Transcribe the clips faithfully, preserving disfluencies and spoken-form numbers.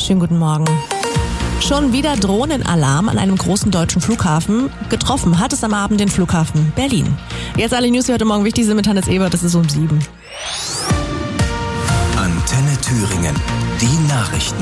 Schönen guten Morgen. Schon wieder Drohnenalarm an einem großen deutschen Flughafen. Getroffen hat es am Abend den Flughafen Berlin. Jetzt alle News, die heute Morgen wichtig sind mit Hannes Ebert, das ist um sieben. Antenne Thüringen, die Nachrichten.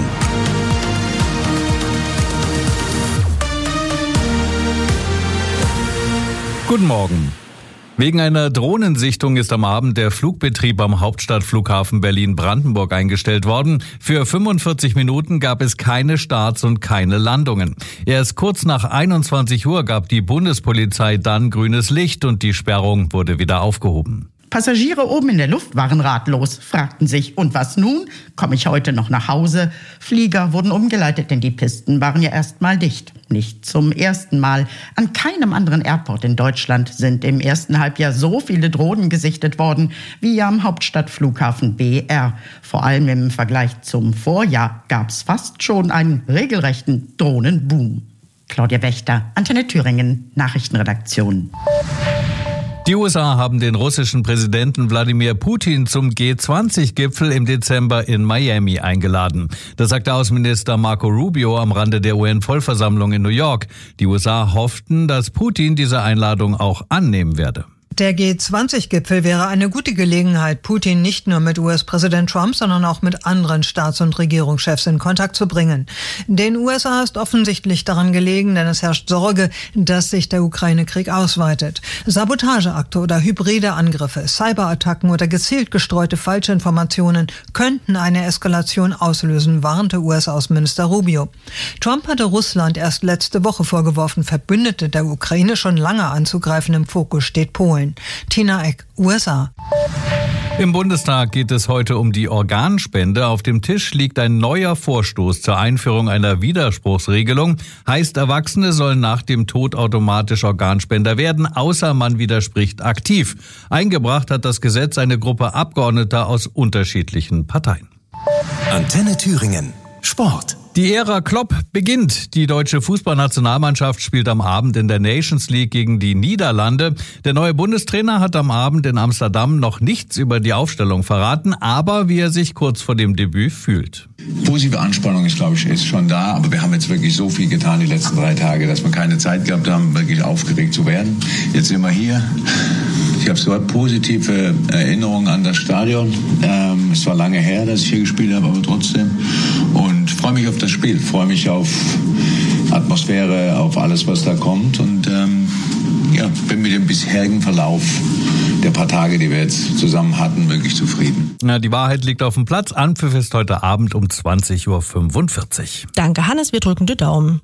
Guten Morgen. Wegen einer Drohnensichtung ist am Abend der Flugbetrieb am Hauptstadtflughafen Berlin-Brandenburg eingestellt worden. Für fünfundvierzig Minuten gab es keine Starts und keine Landungen. Erst kurz nach einundzwanzig Uhr gab die Bundespolizei dann grünes Licht und die Sperrung wurde wieder aufgehoben. Passagiere oben in der Luft waren ratlos, fragten sich, und was nun? Komme ich heute noch nach Hause? Flieger wurden umgeleitet, denn die Pisten waren ja erst mal dicht. Nicht zum ersten Mal. An keinem anderen Airport in Deutschland sind im ersten Halbjahr so viele Drohnen gesichtet worden wie am Hauptstadtflughafen B R. Vor allem im Vergleich zum Vorjahr gab es fast schon einen regelrechten Drohnenboom. Claudia Wächter, Antenne Thüringen, Nachrichtenredaktion. Die U S A haben den russischen Präsidenten Wladimir Putin zum G zwanzig Gipfel im Dezember in Miami eingeladen. Das sagte Außenminister Marco Rubio am Rande der U N-Vollversammlung in New York. Die U S A hofften, dass Putin diese Einladung auch annehmen werde. Der G zwanzig Gipfel wäre eine gute Gelegenheit, Putin nicht nur mit U S-Präsident Trump, sondern auch mit anderen Staats- und Regierungschefs in Kontakt zu bringen. Den U S A ist offensichtlich daran gelegen, denn es herrscht Sorge, dass sich der Ukraine-Krieg ausweitet. Sabotageakte oder hybride Angriffe, Cyberattacken oder gezielt gestreute Falschinformationen könnten eine Eskalation auslösen, warnte U S-Außenminister Rubio. Trump hatte Russland erst letzte Woche vorgeworfen, Verbündete der Ukraine schon lange anzugreifen. Im Fokus steht Polen. Tina Eck, U S A. Im Bundestag geht es heute um die Organspende. Auf dem Tisch liegt ein neuer Vorstoß zur Einführung einer Widerspruchsregelung. Heißt, Erwachsene sollen nach dem Tod automatisch Organspender werden, außer man widerspricht aktiv. Eingebracht hat das Gesetz eine Gruppe Abgeordneter aus unterschiedlichen Parteien. Antenne Thüringen, Sport. Die Ära Klopp beginnt. Die deutsche Fußballnationalmannschaft spielt am Abend in der Nations League gegen die Niederlande. Der neue Bundestrainer hat am Abend in Amsterdam noch nichts über die Aufstellung verraten, aber wie er sich kurz vor dem Debüt fühlt. Positive Anspannung ist, glaube ich, ist schon da, aber wir haben jetzt wirklich so viel getan die letzten drei Tage, dass wir keine Zeit gehabt haben, wirklich aufgeregt zu werden. Jetzt sind wir hier. Ich habe so positive Erinnerungen an das Stadion. Ähm, es war lange her, dass ich hier gespielt habe, aber trotzdem. Und freue mich auf das Spiel, freue mich auf Atmosphäre, auf alles, was da kommt. Und ähm, ja, bin mit dem bisherigen Verlauf der paar Tage, die wir jetzt zusammen hatten, wirklich zufrieden. Na, die Wahrheit liegt auf dem Platz. Anpfiff ist heute Abend um zwanzig Uhr fünfundvierzig. Danke, Hannes, wir drücken die Daumen.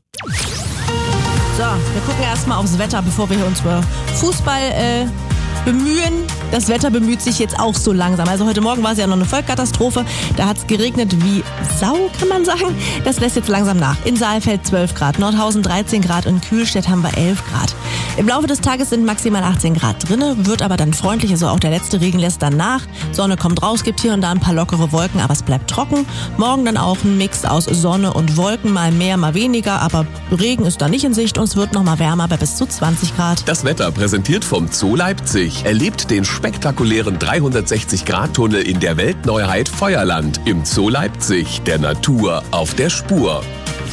So, wir gucken erstmal aufs Wetter, bevor wir uns über Fußball äh, bemühen. Das Wetter bemüht sich jetzt auch so langsam. Also heute Morgen war es ja noch eine Vollkatastrophe. Da hat es geregnet wie Sau, kann man sagen. Das lässt jetzt langsam nach. In Saalfeld zwölf Grad, Nordhausen dreizehn Grad und Kühlstedt haben wir elf Grad. Im Laufe des Tages sind maximal achtzehn Grad drinne, wird aber dann freundlich. Also auch der letzte Regen lässt dann nach. Sonne kommt raus, gibt hier und da ein paar lockere Wolken, aber es bleibt trocken. Morgen dann auch ein Mix aus Sonne und Wolken, mal mehr, mal weniger. Aber Regen ist da nicht in Sicht und es wird noch mal wärmer bei bis zu zwanzig Grad. Das Wetter präsentiert vom Zoo Leipzig. Erlebt den spektakulären dreihundertsechzig Grad Tunnel in der Weltneuheit Feuerland im Zoo Leipzig, der Natur auf der Spur.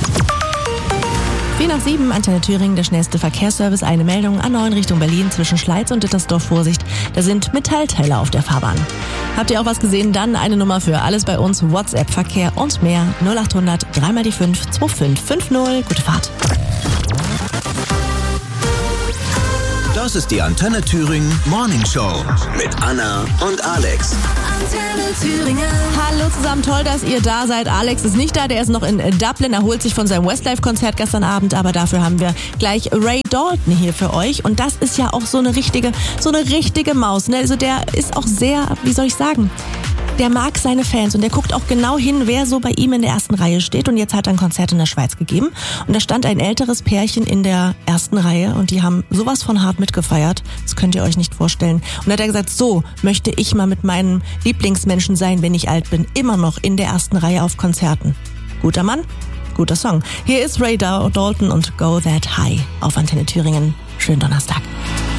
vier nach sieben, Antenne Thüringen, der schnellste Verkehrsservice. Eine Meldung A neun Richtung Berlin zwischen Schleiz und Dittersdorf. Vorsicht, da sind Metallteile auf der Fahrbahn. Habt ihr auch was gesehen? Dann eine Nummer für alles bei uns, WhatsApp, Verkehr und mehr. null acht hundert drei mal die fünf zwei fünf fünf null. Gute Fahrt. Das ist die Antenne Thüringen Morning Show mit Anna und Alex. Antenne Thüringen. Hallo zusammen, toll, dass ihr da seid. Alex ist nicht da, der ist noch in Dublin, erholt sich von seinem Westlife-Konzert gestern Abend, aber dafür haben wir gleich Ray Dalton hier für euch. Und das ist ja auch so eine richtige, so eine richtige Maus. Ne? Also der ist auch sehr, wie soll ich sagen, der mag seine Fans und der guckt auch genau hin, wer so bei ihm in der ersten Reihe steht. Und jetzt hat er ein Konzert in der Schweiz gegeben und da stand ein älteres Pärchen in der ersten Reihe und die haben sowas von hart mitgefeiert. Das könnt ihr euch nicht vorstellen. Und da hat er gesagt, so möchte ich mal mit meinen Lieblingsmenschen sein, wenn ich alt bin. Immer noch in der ersten Reihe auf Konzerten. Guter Mann, guter Song. Hier ist Ray Dalton und Go That High auf Antenne Thüringen. Schönen Donnerstag.